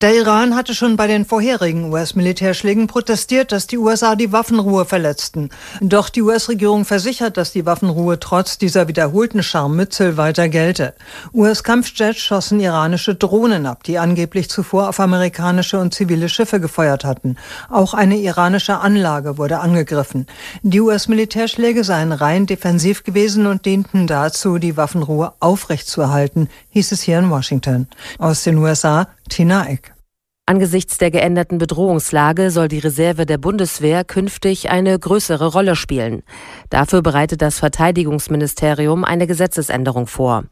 Der Iran hatte schon bei den vorherigen US-Militärschlägen protestiert, dass die USA die Waffenruhe verletzten. Doch die US-Regierung versichert, dass die Waffenruhe trotz dieser wiederholten Scharmützel weiter gelte. US-Kampfjets schossen iranische Drohnen ab, die angeblich zuvor auf amerikanische und zivile Schiffe gefeuert hatten. Auch eine iranische Anlage wurde angegriffen. Die US-Militärschläge seien rein defensiv gewesen und dienten dazu, die Waffenruhe aufrechtzuerhalten, hieß es hier in Washington. Aus den USA, Tina Eck. Angesichts der geänderten Bedrohungslage soll die Reserve der Bundeswehr künftig eine größere Rolle spielen. Dafür bereitet das Verteidigungsministerium eine Gesetzesänderung vor.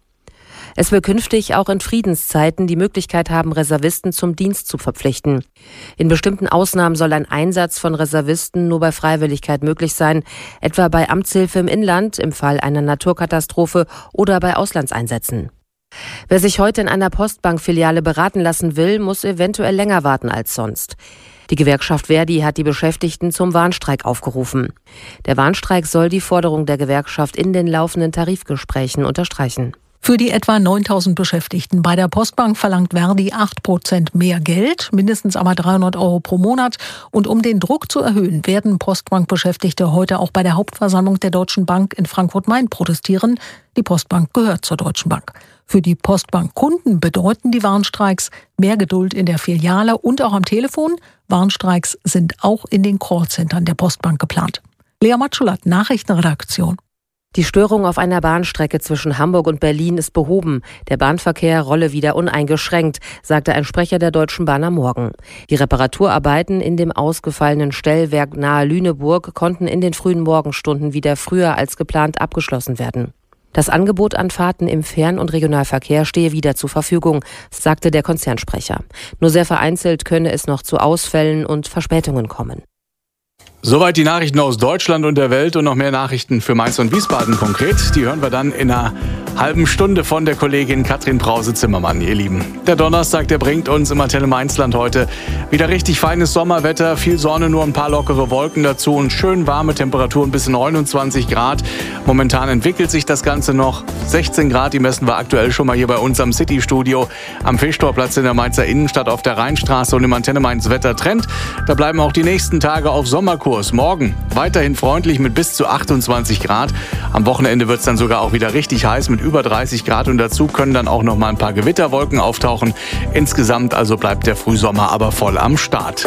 Es will künftig auch in Friedenszeiten die Möglichkeit haben, Reservisten zum Dienst zu verpflichten. In bestimmten Ausnahmen soll ein Einsatz von Reservisten nur bei Freiwilligkeit möglich sein, etwa bei Amtshilfe im Inland, im Fall einer Naturkatastrophe oder bei Auslandseinsätzen. Wer sich heute in einer Postbank-Filiale beraten lassen will, muss eventuell länger warten als sonst. Die Gewerkschaft Verdi hat die Beschäftigten zum Warnstreik aufgerufen. Der Warnstreik soll die Forderung der Gewerkschaft in den laufenden Tarifgesprächen unterstreichen. Für die etwa 9.000 Beschäftigten bei der Postbank verlangt Verdi 8% mehr Geld, mindestens aber 300 € pro Monat. Und um den Druck zu erhöhen, werden Postbank-Beschäftigte heute auch bei der Hauptversammlung der Deutschen Bank in Frankfurt-Main protestieren. Die Postbank gehört zur Deutschen Bank. Für die Postbank-Kunden bedeuten die Warnstreiks mehr Geduld in der Filiale und auch am Telefon. Warnstreiks sind auch in den Callcentern der Postbank geplant. Lea Matschulat, Nachrichtenredaktion. Die Störung auf einer Bahnstrecke zwischen Hamburg und Berlin ist behoben. Der Bahnverkehr rolle wieder uneingeschränkt, sagte ein Sprecher der Deutschen Bahn am Morgen. Die Reparaturarbeiten in dem ausgefallenen Stellwerk nahe Lüneburg konnten in den frühen Morgenstunden wieder früher als geplant abgeschlossen werden. Das Angebot an Fahrten im Fern- und Regionalverkehr stehe wieder zur Verfügung, sagte der Konzernsprecher. Nur sehr vereinzelt könne es noch zu Ausfällen und Verspätungen kommen. Soweit die Nachrichten aus Deutschland und der Welt und noch mehr Nachrichten für Mainz und Wiesbaden konkret. Die hören wir dann in einer halben Stunde von der Kollegin Katrin Brause-Zimmermann, ihr Lieben. Der Donnerstag, der bringt uns im Antenne Mainzland heute wieder richtig feines Sommerwetter, viel Sonne, nur ein paar lockere Wolken dazu und schön warme Temperaturen bis 29 Grad. Momentan entwickelt sich das Ganze noch. 16 Grad, die messen wir aktuell schon mal hier bei uns am City-Studio, am Fischtorplatz in der Mainzer Innenstadt auf der Rheinstraße und im Antenne Mainz Wettertrend. Da bleiben auch die nächsten Tage auf Sommerkurs. Morgen weiterhin freundlich mit bis zu 28 Grad. Am Wochenende wird es dann sogar auch wieder richtig heiß mit über 30 Grad und dazu können dann auch noch mal ein paar Gewitterwolken auftauchen. Insgesamt also bleibt der Frühsommer aber voll am Start.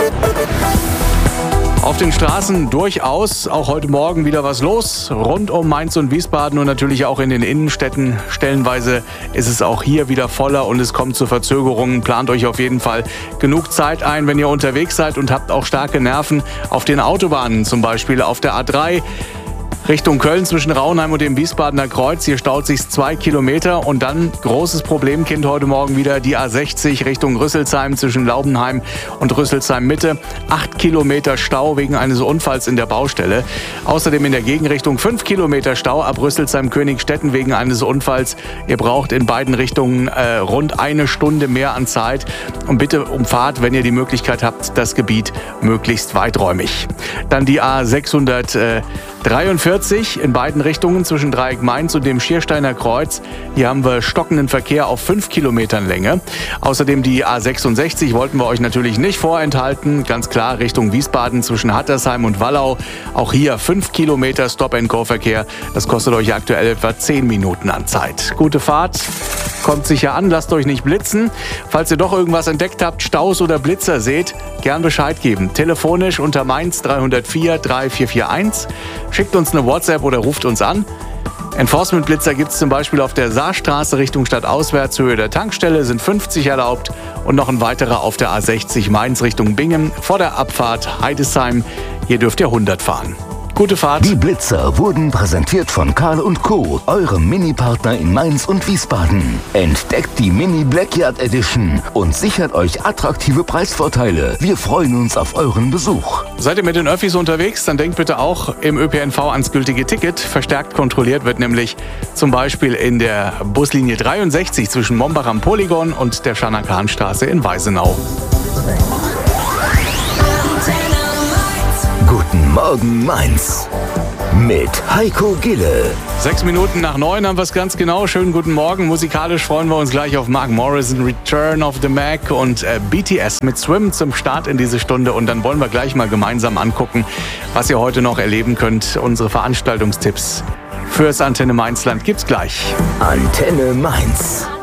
Auf den Straßen durchaus auch heute Morgen wieder was los, rund um Mainz und Wiesbaden und natürlich auch in den Innenstädten. Stellenweise ist es auch hier wieder voller und es kommt zu Verzögerungen. Plant euch auf jeden Fall genug Zeit ein, wenn ihr unterwegs seid und habt auch starke Nerven. Auf den Autobahnen, zum Beispiel auf der A3, Richtung Köln zwischen Raunheim und dem Wiesbadener Kreuz. Hier staut sich 2 Kilometer und dann großes Problemkind heute Morgen wieder die A60 Richtung Rüsselsheim zwischen Laubenheim und Rüsselsheim Mitte. 8 Kilometer Stau wegen eines Unfalls in der Baustelle. Außerdem in der Gegenrichtung 5 Kilometer Stau ab Rüsselsheim Königstetten wegen eines Unfalls. Ihr braucht in beiden Richtungen rund eine Stunde mehr an Zeit. Und bitte umfahrt, wenn ihr die Möglichkeit habt, das Gebiet möglichst weiträumig. Dann die A643 in beiden Richtungen zwischen Dreieck Mainz und dem Schiersteiner Kreuz. Hier haben wir stockenden Verkehr auf 5 Kilometern Länge. Außerdem die A66 wollten wir euch natürlich nicht vorenthalten. Ganz klar Richtung Wiesbaden zwischen Hattersheim und Wallau. Auch hier 5 Kilometer Stop-and-Go-Verkehr. Das kostet euch aktuell etwa 10 Minuten an Zeit. Gute Fahrt. Kommt sicher an, lasst euch nicht blitzen. Falls ihr doch irgendwas entdeckt habt, Staus oder Blitzer seht, gern Bescheid geben. Telefonisch unter Mainz 304 3441. Schickt uns eine WhatsApp oder ruft uns an. Enforcement-Blitzer gibt es zum Beispiel auf der Saarstraße Richtung Stadtauswärts, Höhe der Tankstelle sind 50 erlaubt und noch ein weiterer auf der A60 Mainz Richtung Bingen vor der Abfahrt Heidesheim. Hier dürft ihr 100 fahren. Gute Fahrt. Die Blitzer wurden präsentiert von Karl & Co., eurem Mini-Partner in Mainz und Wiesbaden. Entdeckt die Mini Blackyard Edition und sichert euch attraktive Preisvorteile. Wir freuen uns auf euren Besuch. Seid ihr mit den Öffis unterwegs, dann denkt bitte auch im ÖPNV ans gültige Ticket. Verstärkt kontrolliert wird nämlich zum Beispiel in der Buslinie 63 zwischen Mombach am Polygon und der Scharnakahnstraße in Weisenau. Guten Morgen, Mainz. mit Heiko Gille. 6 Minuten nach 9 haben wir es ganz genau. Schönen guten Morgen. Musikalisch freuen wir uns gleich auf Mark Morrison, Return of the Mac und BTS mit Swim zum Start in diese Stunde. Und dann wollen wir gleich mal gemeinsam angucken, was ihr heute noch erleben könnt. Unsere Veranstaltungstipps fürs Antenne Mainzland gibt's gleich. Antenne Mainz.